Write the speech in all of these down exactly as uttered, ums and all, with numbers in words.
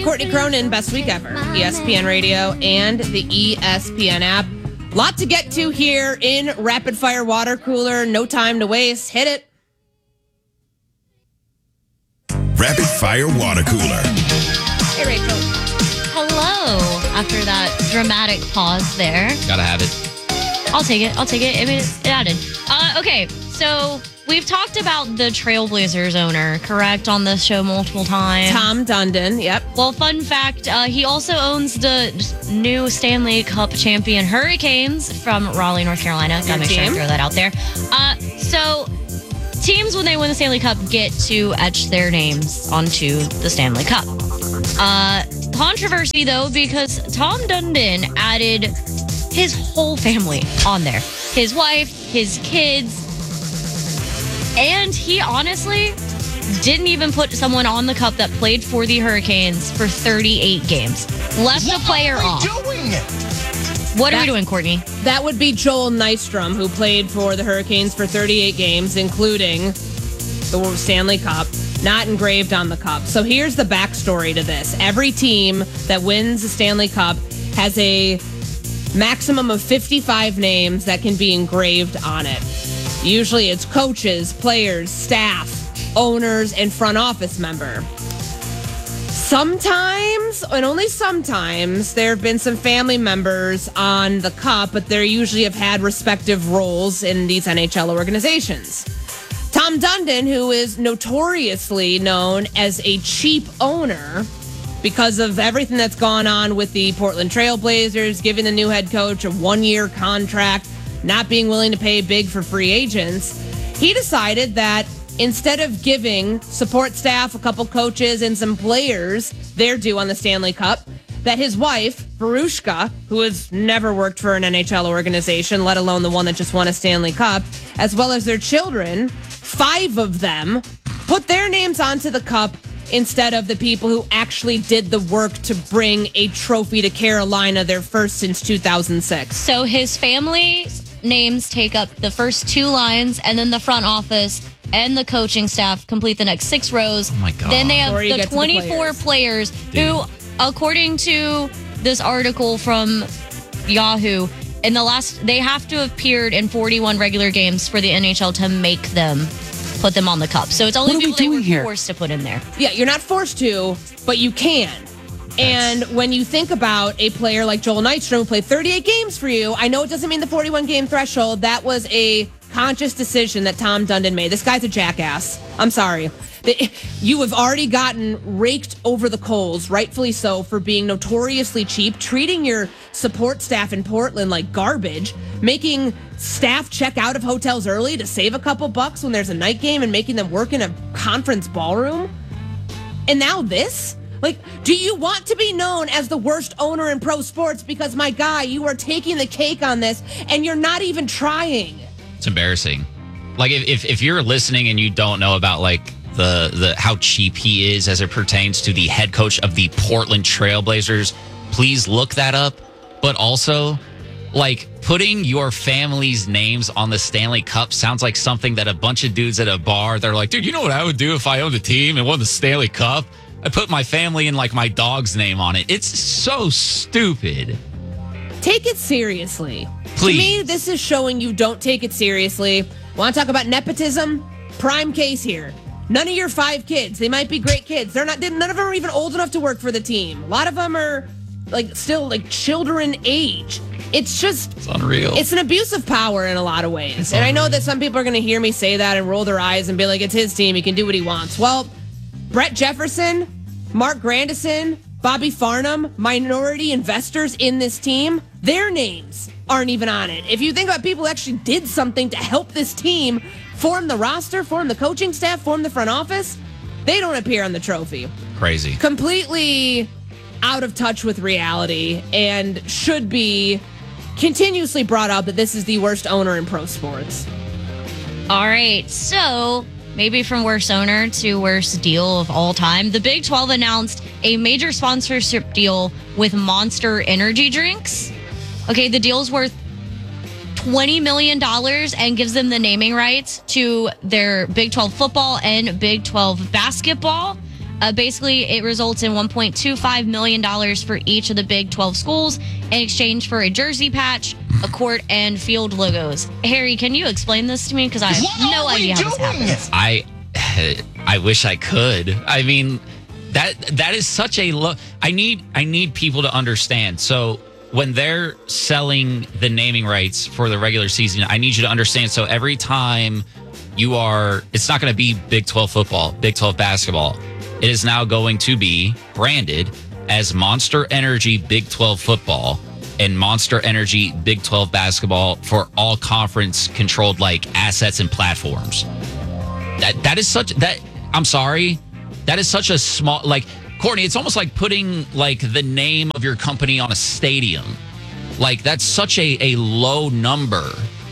I'm Courtney Cronin, Best Week Ever, E S P N Radio and the E S P N app. Lot to get to here in Rapid Fire Water Cooler. No time to waste. Hit it. Rapid Fire Water Cooler. Hey, Rachel. Hello. After that dramatic pause there. Gotta have it. I'll take it. I'll take it. I mean, it added. Uh, okay, so we've talked about the Trailblazers owner, correct, on this show multiple times. Tom Dundon, yep. Well, fun fact, uh, he also owns the new Stanley Cup champion Hurricanes from Raleigh, North Carolina. Gotta make sure I throw that out there. Uh, so teams, when they win the Stanley Cup, get to etch their names onto the Stanley Cup. Uh, controversy, though, because Tom Dundon added his whole family on there. His wife, his kids, and he honestly didn't even put someone on the cup that played for the Hurricanes for thirty-eight games. Left a player off. What are we doing, Courtney? That would be Joel Nystrom, who played for the Hurricanes for thirty-eight games, including the Stanley Cup, not engraved on the cup. So here's the backstory to this. Every team that wins the Stanley Cup has a maximum of fifty-five names that can be engraved on it. Usually it's coaches, players, staff, owners, and front office member. Sometimes, and only sometimes, there have been some family members on the cup, but they usually have had respective roles in these N H L organizations. Tom Dundon, who is notoriously known as a cheap owner because of everything that's gone on with the Portland Trailblazers, giving the new head coach a one-year contract, not being willing to pay big for free agents, he decided that instead of giving support staff, a couple coaches, and some players their due on the Stanley Cup, that his wife, Verushka, who has never worked for an N H L organization, let alone the one that just won a Stanley Cup, as well as their children, five of them, put their names onto the cup instead of the people who actually did the work to bring a trophy to Carolina, their first since two thousand six. So his family's names take up the first two lines, and then the front office and the coaching staff complete the next six rows. Oh, my God. Then they have the twenty-four the players, players who, according to this article from Yahoo, in the last, they have to have appeared in forty-one regular games for the N H L to make them put them on the cup. So it's only people they were here? forced to put in there. Yeah, you're not forced to, but you can. That's... And when you think about a player like Joel Nystrom, who played thirty-eight games for you, I know it doesn't mean the forty-one game threshold. That was a conscious decision that Tom Dundon made. This guy's a jackass. I'm sorry. You have already gotten raked over the coals, rightfully so, for being notoriously cheap, treating your support staff in Portland like garbage, making staff check out of hotels early to save a couple bucks when there's a night game, and making them work in a conference ballroom. And now this? Like, do you want to be known as the worst owner in pro sports? Because, my guy, you are taking the cake on this, and you're not even trying. It's embarrassing. Like, if, if, if you're listening and you don't know about, like, the the how cheap he is as it pertains to the head coach of the Portland Trailblazers, please look that up. But also, like, putting your family's names on the Stanley Cup sounds like something that a bunch of dudes at a bar, they're like, dude, you know what I would do if I owned a team and won the Stanley Cup? I put my family and, like, my dog's name on it. It's so stupid. Take it seriously. Please. To me, this is showing you don't take it seriously. Want to talk about nepotism? Prime case here. None of your five kids, they might be great kids. They're not. None of them are even old enough to work for the team. A lot of them are like still like children age. It's just it's unreal. It's an abuse of power in a lot of ways. It's and unreal. I know that some people are going to hear me say that and roll their eyes and be like, it's his team. He can do what he wants. Well, Brett Jefferson, Mark Grandison, Bobby Farnham, minority investors in this team, their names aren't even on it. If you think about people who actually did something to help this team form the roster, form the coaching staff, form the front office, they don't appear on the trophy. Crazy. Completely out of touch with reality, and should be continuously brought up that this is the worst owner in pro sports. All right, so maybe from worst owner to worst deal of all time, the Big twelve announced a major sponsorship deal with Monster Energy Drinks. Okay, the deal's worth twenty million dollars and gives them the naming rights to their Big twelve football and Big twelve basketball. Uh, basically, it results in one point two five million dollars for each of the Big twelve schools in exchange for a jersey patch, a court, and field logos. Harry, can you explain this to me? Because I have What no are we idea how this doing? happens. I I wish I could. I mean, that that is such a low. I need I need people to understand. So when they're selling the naming rights for the regular season, I need you to understand. So every time you are, it's not going to be Big twelve football, Big twelve basketball. It is now going to be branded as Monster Energy Big twelve football and Monster Energy Big twelve basketball for all conference controlled like assets and platforms. That that is such that I'm sorry. That is such a small like Courtney, it's almost like putting like the name of your company on a stadium. Like that's such a, a low number.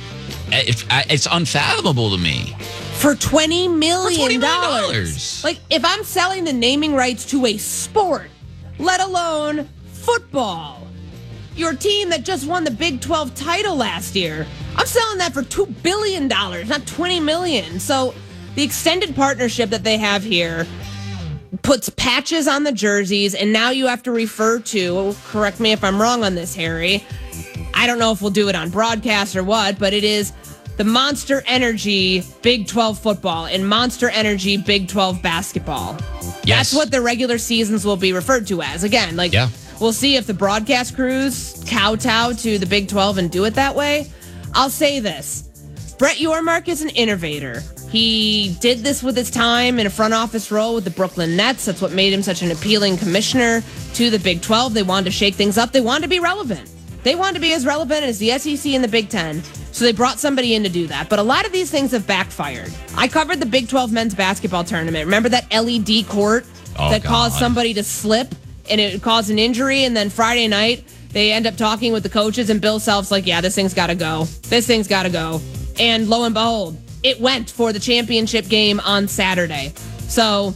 If, it's unfathomable to me. For twenty million dollars. dollars. Like, if I'm selling the naming rights to a sport, let alone football, your team that just won the Big twelve title last year, I'm selling that for two billion dollars, not twenty million dollars. So the extended partnership that they have here puts patches on the jerseys, and now you have to refer to, correct me if I'm wrong on this, Harry, I don't know if we'll do it on broadcast or what, but it is the Monster Energy Big twelve football and Monster Energy Big twelve basketball. Yes. That's what the regular seasons will be referred to as. Again, like, yeah. We'll see if the broadcast crews kowtow to the Big twelve and do it that way. I'll say this. Brett Yormark is an innovator. He did this with his time in a front office role with the Brooklyn Nets. That's what made him such an appealing commissioner to the Big twelve. They wanted to shake things up. They wanted to be relevant. They wanted to be as relevant as the S E C and the Big Ten. So they brought somebody in to do that. But a lot of these things have backfired. I covered the Big twelve men's basketball tournament. Remember that L E D court oh, that God. caused somebody to slip and it caused an injury? And then Friday night, they end up talking with the coaches and Bill Self's like, yeah, this thing's got to go. This thing's got to go. And lo and behold, it went for the championship game on Saturday. So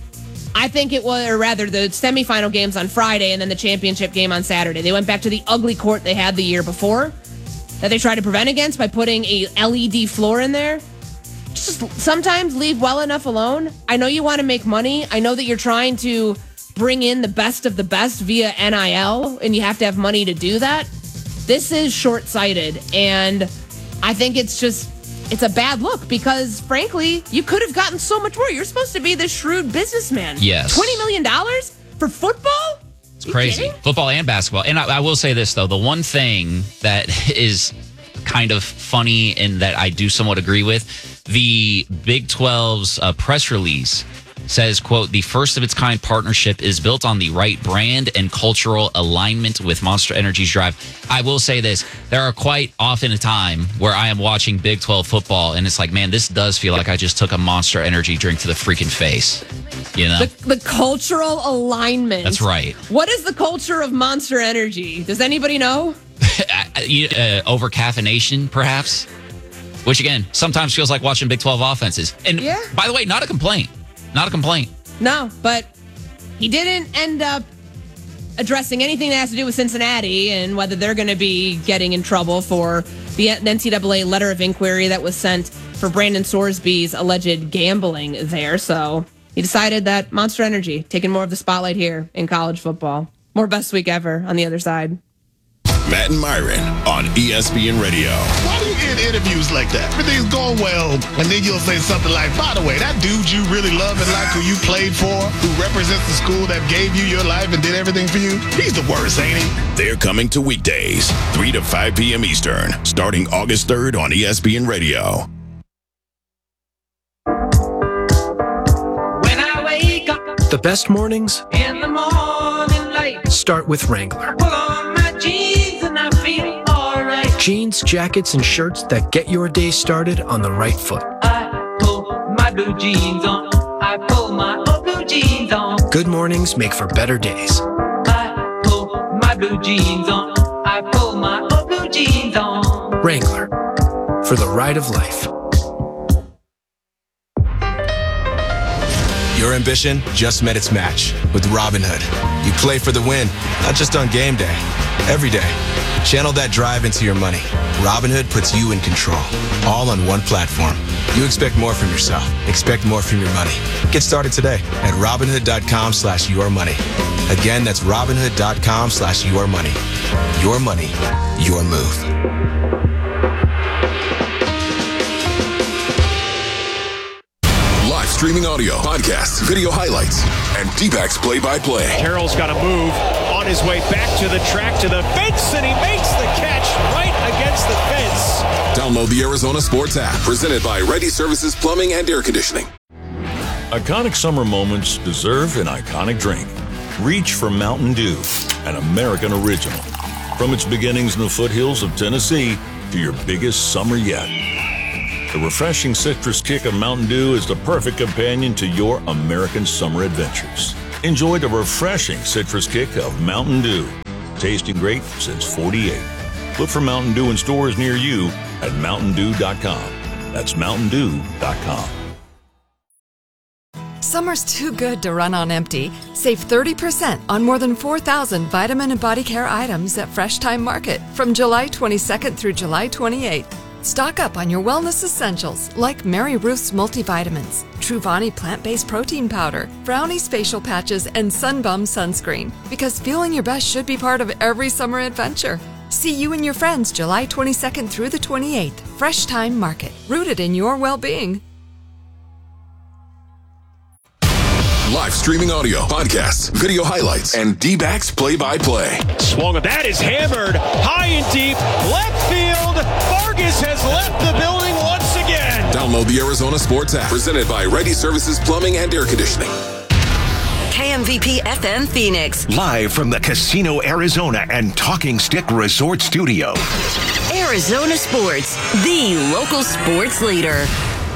I think it was, or rather, the semifinal games on Friday and then the championship game on Saturday. They went back to the ugly court they had the year before that they tried to prevent against by putting a L E D floor in there. Just sometimes leave well enough alone. I know you want to make money. I know that you're trying to bring in the best of the best via N I L, and you have to have money to do that. This is short-sighted, and I think it's just, it's a bad look because, frankly, you could have gotten so much more. You're supposed to be the shrewd businessman. Yes. twenty million dollars for football? It's crazy. Kidding? Football and basketball. And I, I will say this, though. The one thing that is kind of funny and that I do somewhat agree with, the Big twelve's uh, press release says, quote, the first of its kind partnership is built on the right brand and cultural alignment with Monster Energy's drive. I will say this. There are quite often a time where I am watching Big twelve football and it's like, man, this does feel like I just took a Monster Energy drink to the freaking face. You know? The, the cultural alignment. That's right. What is the culture of Monster Energy? Does anybody know? uh, over caffeination, perhaps? Which, again, sometimes feels like watching Big twelve offenses. And Yeah. by the way, not a complaint. Not a complaint. No, but he didn't end up addressing anything that has to do with Cincinnati and whether they're going to be getting in trouble for the N C double A letter of inquiry that was sent for Brandon Sorsby's alleged gambling there. So he decided that Monster Energy taking more of the spotlight here in college football. More best week ever on the other side. Matt and Myron on E S P N Radio. Why do you end interviews like that? Everything's going well, and then you'll say something like, by the way, that dude you really love and like who you played for, who represents the school that gave you your life and did everything for you, he's the worst, ain't he? They're coming to weekdays, three to five p.m. Eastern, starting August third on E S P N Radio. When I wake up The best mornings in the morning light, start with Wrangler. pull on my jeans and I feel alright. Jeans, jackets, and shirts that get your day started on the right foot. I pull my blue jeans on. I pull my old blue jeans on. Good mornings make for better days. I pull my blue jeans on. I pull my old blue jeans on. Wrangler, for the ride of life. Your ambition just met its match with Robinhood. You play for the win, not just on game day. every day. Channel that drive into your money. Robinhood puts you in control, all on one platform. You expect more from yourself. Expect more from your money. Get started today at Robinhood.com slash your money. Again, that's Robinhood.com slash your money. Your money, your move. Live streaming audio, podcasts, video highlights, and D-backs play-by-play. Carroll's got to move on his way back to the track, to the fence, and he makes the catch right against the fence. Download the Arizona Sports app, presented by Ready Services Plumbing and Air Conditioning. Iconic summer moments deserve an iconic drink. Reach for Mountain Dew, an American original. From its beginnings in the foothills of Tennessee to your biggest summer yet. The refreshing citrus kick of Mountain Dew is the perfect companion to your American summer adventures. Enjoy the refreshing citrus kick of Mountain Dew. Tasting great since forty-eight. Look for Mountain Dew in stores near you at mountain dew dot com. That's mountain dew dot com. Summer's too good to run on empty. Save thirty percent on more than four thousand vitamin and body care items at Fresh Time Market from July twenty-second through July twenty-eighth. Stock up on your wellness essentials like Mary Ruth's multivitamins, Truvani plant-based protein powder, Brownie's facial patches, and Sunbum sunscreen. Because feeling your best should be part of every summer adventure. See you and your friends July twenty-second through the twenty-eighth. Fresh Time Market, rooted in your well-being. Live streaming audio, podcasts, video highlights, and D-backs play-by-play. Swung of that is hammered high and deep, left field. Vargas has left the building once again. Download the Arizona Sports app, presented by Ready Services Plumbing and Air Conditioning. K M V P F M Phoenix. Live from the Casino Arizona and Talking Stick Resort Studio. Arizona Sports, the local sports leader.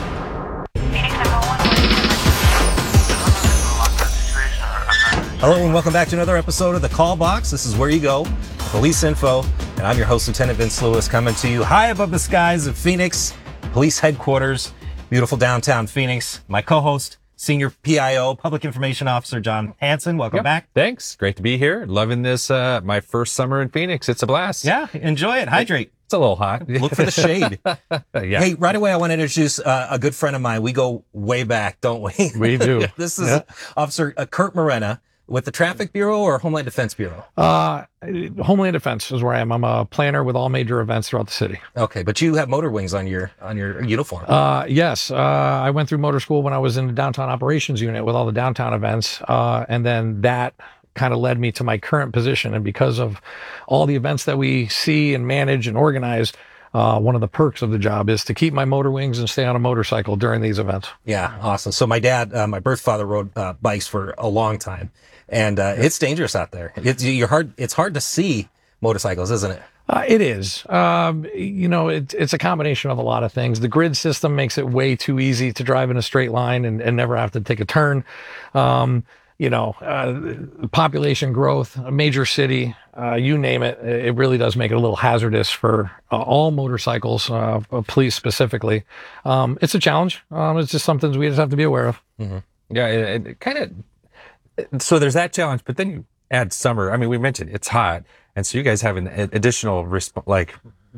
Hello and welcome back to another episode of The Call Box. This is where you go, police info, and I'm your host, Lieutenant Vince Lewis, coming to you high above the skies of Phoenix, police headquarters, beautiful downtown Phoenix. My co-host, Senior P I O, Public Information Officer John Hanson. Welcome yep. back. Thanks. Great to be here. Loving this, uh, my first summer in Phoenix. It's a blast. Yeah, enjoy it. Hydrate. It's a little hot. Look for the shade. yeah. Hey, right away, I want to introduce uh, a good friend of mine. We go way back, don't we? We do. This is yeah. Officer uh, Kurt Morena. With the Traffic Bureau or Homeland Defense Bureau? Uh, Homeland Defense is where I am. I'm a planner with all major events throughout the city. Okay, but you have motor wings on your on your uniform. Uh, yes, uh, I went through motor school when I was in the downtown operations unit with all the downtown events, uh, and then that kind of led me to my current position. And because of all the events that we see and manage and organize, Uh, one of the perks of the job is to keep my motor wings and stay on a motorcycle during these events. Yeah, awesome. So my dad, uh, my birth father rode uh, bikes for a long time, and uh, it's dangerous out there. It's you're hard. It's hard to see motorcycles, isn't it? Uh, it is. Um, you know, it, it's a combination of a lot of things. The grid system makes it way too easy to drive in a straight line and, and never have to take a turn. Um, you know, uh, population growth, a major city, uh, you name it, it really does make it a little hazardous for uh, all motorcycles, uh, police specifically. Um, it's a challenge. Um, it's just something we just have to be aware of. Mm-hmm. Yeah, it, it kind of, so there's that challenge, but then you add summer. I mean, we mentioned it's hot. And so you guys have an additional, resp- like,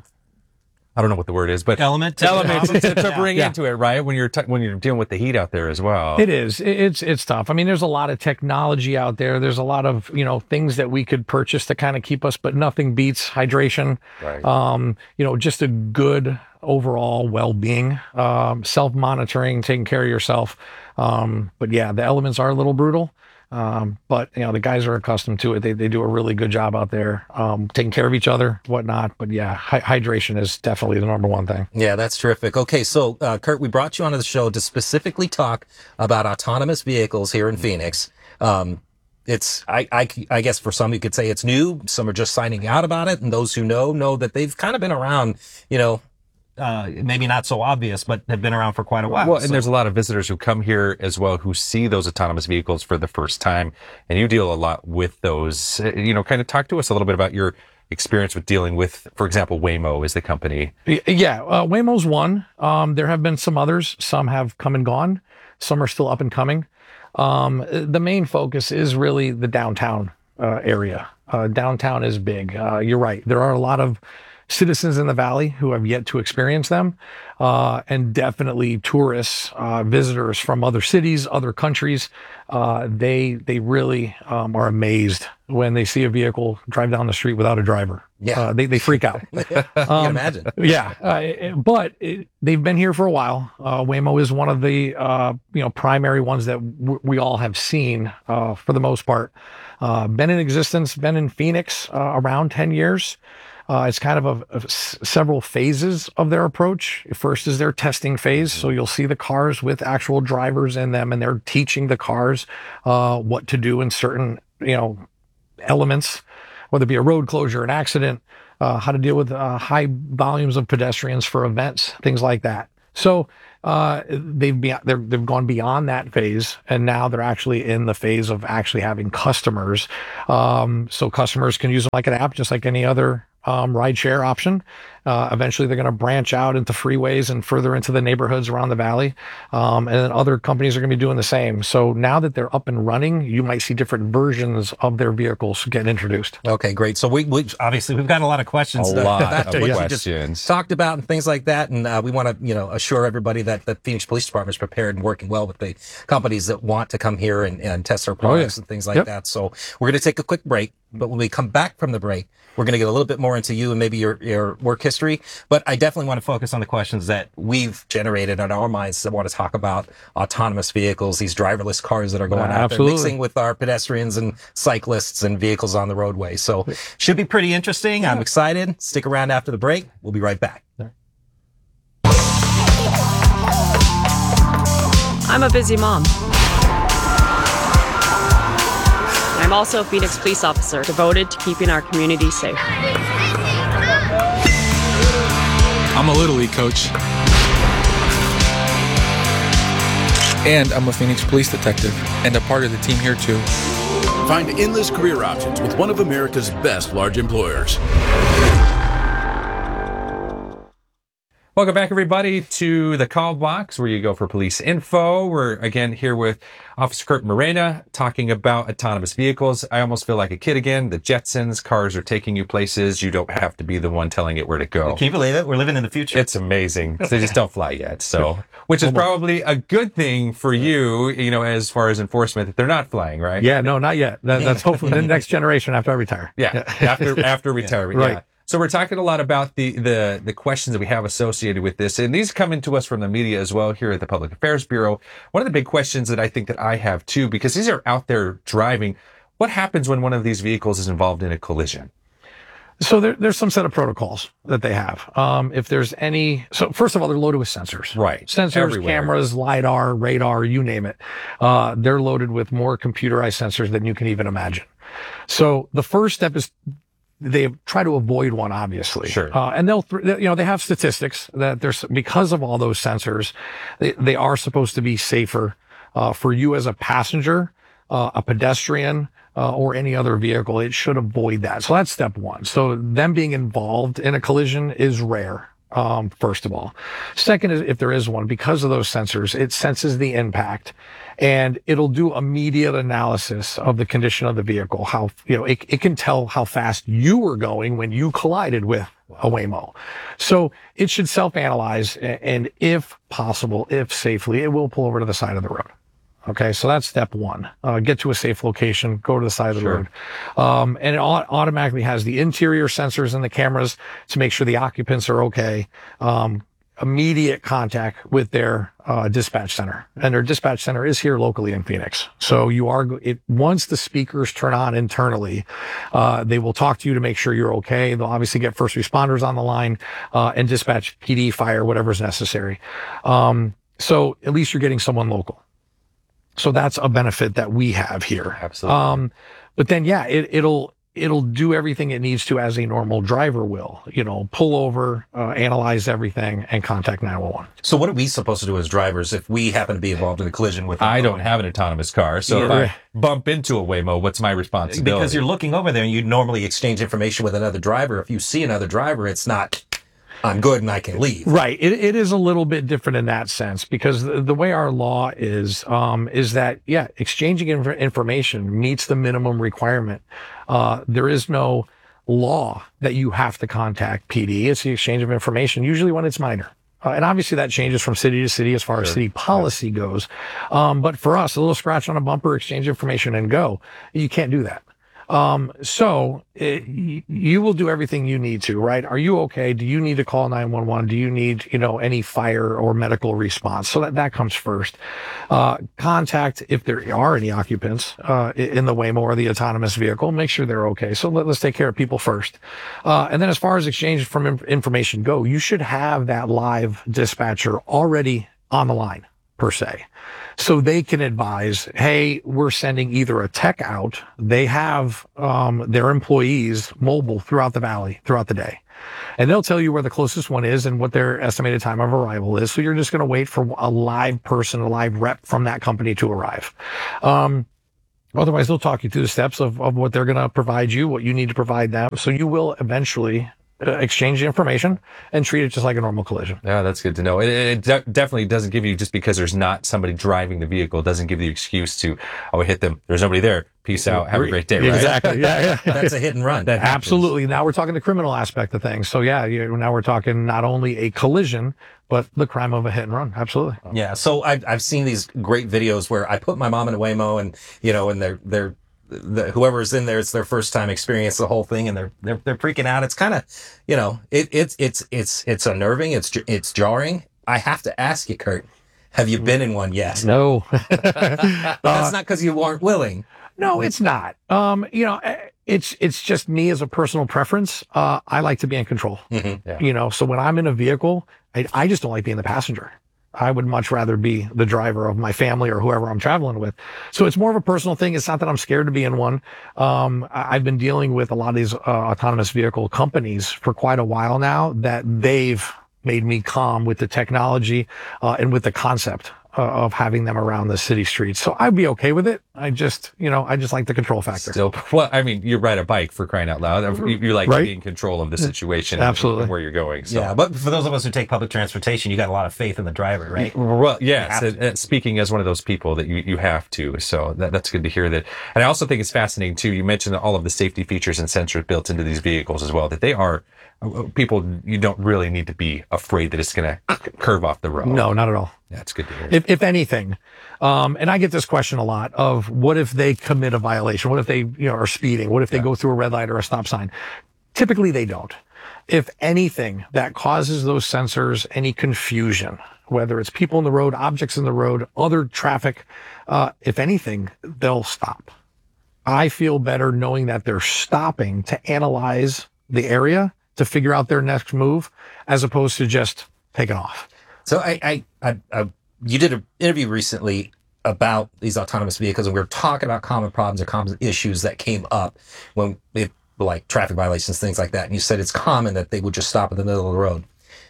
I don't know what the word is, but element to, element to, to bring yeah. into it, right? When you're t- when you're dealing with the heat out there as well. It is. It's it's tough. I mean, there's a lot of technology out there. There's a lot of you know things that we could purchase to kind of keep us, but nothing beats hydration. Right. Um, you know, just a good overall well-being, um, self-monitoring, taking care of yourself. Um, but yeah, the elements are a little brutal. Um, but you know, the guys are accustomed to it. They, they do a really good job out there, um, taking care of each other, whatnot. But yeah, hi- hydration is definitely the number one thing. Yeah, that's terrific. Okay. So, uh, Kurt, we brought you onto the show to specifically talk about autonomous vehicles here in Phoenix. Um, it's, I, I, I guess for some, you could say it's new. Some are just finding out about it. And those who know, know that they've kind of been around, you know, Uh, maybe not so obvious, but have been around for quite a while. Well, and so. there's a lot of visitors who come here as well who see those autonomous vehicles for the first time, and you deal a lot with those. You know, kind of talk to us a little bit about your experience with dealing with, for example, Waymo is the company. Yeah, uh, Waymo's one. Um, there have been some others. Some have come and gone. Some are still up and coming. Um, the main focus is really the downtown uh, area. Uh, downtown is big. Uh, you're right. There are a lot of citizens in the valley who have yet to experience them, uh, and definitely tourists, uh, visitors from other cities, other countries. Uh, they they really um, are amazed when they see a vehicle drive down the street without a driver. Yeah, uh, they they freak out. You can imagine. Yeah, uh, it- but it, they've been here for a while. Uh, Waymo is one of the uh, you know primary ones that w- we all have seen uh, for the most part. Uh, been in existence, been in Phoenix uh, around ten years. Uh, it's kind of a, a s- several phases of their approach. First is their testing phase. So you'll see the cars with actual drivers in them, and they're teaching the cars uh, what to do in certain, you know, elements, whether it be a road closure, an accident, uh, how to deal with uh, high volumes of pedestrians for events, things like that. So uh, they've be, they're, they've gone beyond that phase, and now they're actually in the phase of actually having customers. Um, so customers can use them like an app, just like any other um, rideshare option. Uh, eventually, they're going to branch out into freeways and further into the neighborhoods around the valley. Um, and then other companies are going to be doing the same. So now that they're up and running, you might see different versions of their vehicles get introduced. Okay, great. So we, we obviously we've got a lot of questions. A lot after of what you questions. just talked about and things like that, and uh, we want to you know assure everybody that the Phoenix Police Department is prepared and working well with the companies that want to come here and, and test our products Oh, yeah. and things like Yep. that. So we're going to take a quick break, but when we come back from the break, we're going to get a little bit more into you and maybe your your work history. But I definitely want to focus on the questions that we've generated in our minds that want to talk about autonomous vehicles, these driverless cars that are going Uh, out there, absolutely. mixing with our pedestrians and cyclists and vehicles on the roadway. So should be pretty interesting. I'm excited. Stick around after the break. We'll be right back. I'm a busy mom. I'm also a Phoenix police officer devoted to keeping our community safe. I'm a Little League coach. And I'm a Phoenix police detective and a part of the team here too. Find endless career options with one of America's best large employers. Welcome back, everybody, to the call box where you go for police info. We're again here with Officer Kurt Morena talking about autonomous vehicles. I almost feel like a kid again. The Jetsons, cars are taking you places. You don't have to be the one telling it where to go. Can you believe it? We're living in the future. It's amazing. They just don't fly yet. So, which is probably a good thing for you, you know, as far as enforcement, that they're not flying, right? Yeah, no, not yet. That, that's hopefully the next generation after I retire. Yeah, after after retirement. Right. Yeah. So we're talking a lot about the, the the questions that we have associated with this, and these come into us from the media as well here at the Public Affairs Bureau. One of the big questions that I think that I have too, because these are out there driving, what happens when one of these vehicles is involved in a collision? So there, there's some set of protocols that they have. Um, if there's any, so first of all, they're loaded with sensors. Right. Sensors, Everywhere. cameras, LiDAR, radar, you name it. Uh, they're loaded with more computerized sensors than you can even imagine. So the first step is they try to avoid one, obviously. Sure. Uh, and they'll, th- you know, they have statistics that there's, because of all those sensors, they, they are supposed to be safer, uh, for you as a passenger, uh, a pedestrian, uh, or any other vehicle. It should avoid that. So that's step one. So them being involved in a collision is rare. Um, first of all. Second is if there is one, because of those sensors, it senses the impact and it'll do immediate analysis of the condition of the vehicle. How, you know, it, it can tell how fast you were going when you collided with a Waymo. So it should self-analyze, and if possible, if safely, it will pull over to the side of the road. Okay, so that's step one. Uh, get to a safe location, go to the side of the Sure. road. Um, and it au- automatically has the interior sensors and the cameras to make sure the occupants are okay. Um, immediate contact with their uh, dispatch center. And their dispatch center is here locally in Phoenix. So you are, go- it, once the speakers turn on internally, uh, they will talk to you to make sure you're okay. They'll obviously get first responders on the line uh, and dispatch P D, fire, whatever's necessary. Um, so at least you're getting someone local. So that's a benefit that we have here. Absolutely. Um, but then, yeah, it, it'll, it'll do everything it needs to as a normal driver will, you know, pull over, uh, analyze everything and contact nine one one. So what are we supposed to do as drivers if we happen to be involved in a collision with? I don't have an autonomous car, so if Yeah. I bump into a Waymo, what's my responsibility? Because you're looking over there and you normally exchange information with another driver. If you see another driver, it's not I'm good and I can leave. Right. It, it is a little bit different in that sense because the, the way our law is, um, is that, yeah, exchanging inf- information meets the minimum requirement. Uh, there is no law that you have to contact P D. It's the exchange of information, usually when it's minor. Uh, and obviously that changes from city to city as far sure. as city policy goes. Um, but for us, a little scratch on a bumper, exchange information and go. You can't do that. Um, so it, y- you will do everything you need to, right? Are you okay? Do you need to call nine one one? Do you need, you know, any fire or medical response? So that, that comes first. Uh, contact, if there are any occupants, uh, in the Waymo or the autonomous vehicle, make sure they're okay. So let, let's take care of people first. Uh, and then as far as exchange from inf- information go, you should have that live dispatcher already on the line per se. So they can advise, hey, we're sending either a tech out. They have um, their employees mobile throughout the valley, throughout the day. And they'll tell you where the closest one is and what their estimated time of arrival is. So you're just going to wait for a live person, a live rep from that company to arrive. Um, otherwise, they'll talk you through the steps of, of what they're going to provide you, what you need to provide them. So you will eventually Uh, exchange the information and treat it just like a normal collision. Yeah, that's good to know. It, it de- definitely doesn't give you, just because there's not somebody driving the vehicle, doesn't give you the excuse to, oh, I hit them. There's nobody there. Peace out. Have a great day. Right? Exactly. Yeah, yeah, yeah. That's a hit and run. That Absolutely. Now we're talking the criminal aspect of things. So yeah, you, now we're talking not only a collision, but the crime of a hit and run. Absolutely. Yeah. So I've, I've seen these great videos where I put my mom in a Waymo and, you know, and they're, they're, The, whoever's in there, it's their first time experience the whole thing, and they're they're they're freaking out. It's kind of, you know, it it's it's it's it's unnerving. It's it's jarring. I have to ask you, Kurt, have you been in one yet? No. That's not because you weren't willing. No, it's not. Um, you know, it's it's just me as a personal preference. Uh, I like to be in control. Mm-hmm. Yeah. You know, so when I'm in a vehicle, I, I just don't like being the passenger. I would much rather be the driver of my family or whoever I'm traveling with. So it's more of a personal thing. It's not that I'm scared to be in one. Um, I've been dealing with a lot of these uh, autonomous vehicle companies for quite a while now that they've made me calm with the technology uh, and with the concept uh, of having them around the city streets. So I'd be okay with it. I just, you know, I just like the control factor. Still, well, I mean, you ride a bike, for crying out loud. You, you like Right? to be in control of the situation, Absolutely. and where you're going. So. Yeah, but for those of us who take public transportation, you got a lot of faith in the driver, right? Well, yes. And, and speaking as one of those people that you, you have to, so that, that's good to hear that. And I also think it's fascinating too. You mentioned all of the safety features and sensors built into these vehicles as well. That they are people. You don't really need to be afraid that it's going to curve off the road. No, not at all. That's good to hear. If, if anything, um, and I get this question a lot of what if they commit a violation? What if they, you know, are speeding? What if they yeah. go through a red light or a stop sign? Typically they don't. If anything that causes those sensors any confusion, whether it's people in the road, objects in the road, other traffic, uh, if anything, they'll stop. I feel better knowing that they're stopping to analyze the area to figure out their next move as opposed to just taking off. So I, I, I, I you did an interview recently about these autonomous vehicles, and we were talking about common problems or common issues that came up when it, like traffic violations, things like that. And you said it's common that they would just stop in the middle of the road.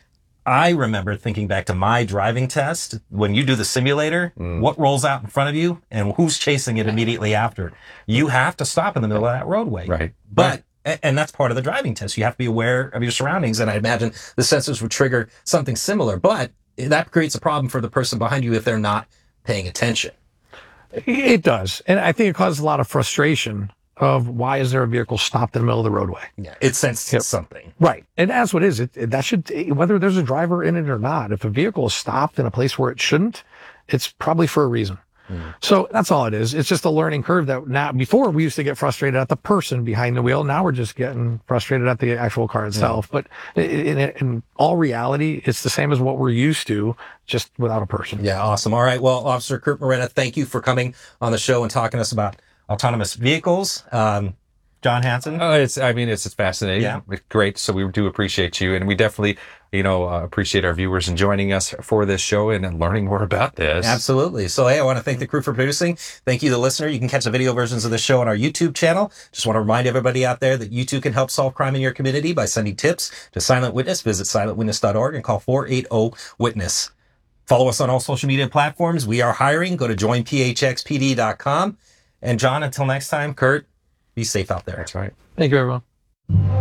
I remember thinking back to my driving test. When you do the simulator, mm. what rolls out in front of you and who's chasing it immediately after? You have to stop in the middle of that roadway. Right. But and that's part of the driving test. You have to be aware of your surroundings. And I imagine the sensors would trigger something similar, but that creates a problem for the person behind you if they're not paying attention. It does. And I think it causes a lot of frustration of why is there a vehicle stopped in the middle of the roadway? Yeah, it senses yep. something. Right. And that's what it is. It, it, that should, whether there's a driver in it or not, if a vehicle is stopped in a place where it shouldn't, it's probably for a reason. Mm. So that's all it is. It's just a learning curve that now, before we used to get frustrated at the person behind the wheel. Now we're just getting frustrated at the actual car itself. Yeah. But in, in, in all reality, it's the same as what we're used to, just without a person. Yeah. Awesome. All right. Well, Officer Kurt Morena, thank you for coming on the show and talking to us about autonomous vehicles. Um, John Hanson. Oh, it's, I mean, it's, it's fascinating. Yeah. Great. So we do appreciate you. And we definitely, you know, uh, appreciate our viewers and joining us for this show and learning more about this. Absolutely. So, hey, I want to thank the crew for producing. Thank you, the listener. You can catch the video versions of the show on our YouTube channel. Just want to remind everybody out there that you too can help solve crime in your community by sending tips to Silent Witness. Visit silent witness dot org and call four eight zero witness. Follow us on all social media platforms. We are hiring. Go to join p h x p d dot com. And John, until next time, Kurt, be safe out there. That's right. Thank you, everyone.